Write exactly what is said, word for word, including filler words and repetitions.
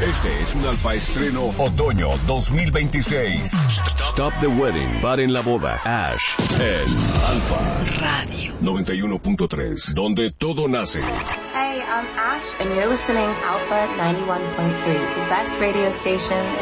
Este es un Alfa Estreno Otoño dos mil veintiséis. Stop the Wedding. Paren la boda. Ash en Alfa Radio noventa y uno punto tres, donde todo nace. Hey, I'm Ash, and you're listening to Alpha ninety-one point three, the best radio station